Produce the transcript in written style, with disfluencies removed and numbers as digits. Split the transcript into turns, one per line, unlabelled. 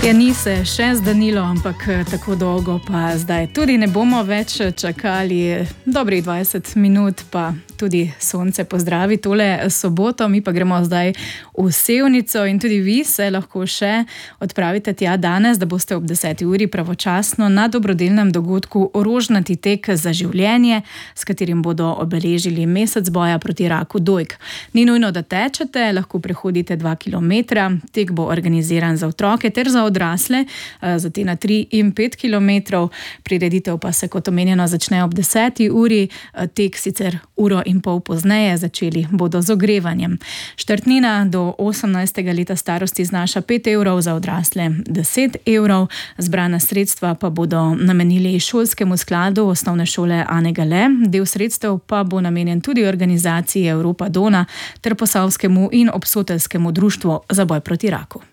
Ja, ni se še zdanilo, ampak tako dolgo pa zdaj tudi ne bomo več čakali. Dobrih 20 minut pa tudi sonce pozdravi tole soboto. Mi pa gremo zdaj v Sevnico in tudi vi se lahko še odpravite tja danes, da boste ob 10. uri pravočasno na dobrodelnem dogodku Rožnati tek za življenje, s katerim bodo obeležili mesec boja proti raku dojk. Ni nujno, da tečete, lahko prehodite 2 kilometra. Tek bo organiziran za otroke ter za odrasle, za te na 3 in 5 kilometrov. Prireditev pa se, kot omenjeno, začne ob 10. uri. Tek sicer 1,5 ure pozneje, začeli bodo z ogrevanjem. Štartnina do 18. leta starosti znaša 5 evrov, za odrasle 10 evrov. Zbrana sredstva pa bodo namenili šolskemu skladu osnovne šole Ane Gale. Del sredstev pa bo namenjen tudi organizaciji Europa Donna ter Posavskemu in Obsoteljskemu društvu za boj proti raku.